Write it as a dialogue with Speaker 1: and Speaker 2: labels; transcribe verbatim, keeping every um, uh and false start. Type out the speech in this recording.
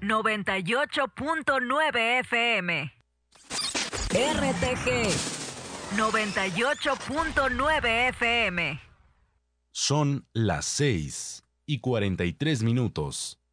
Speaker 1: noventa y ocho punto nueve F M. R T G noventa y ocho punto nueve F M.
Speaker 2: Son las seis y cuarenta y tres minutos.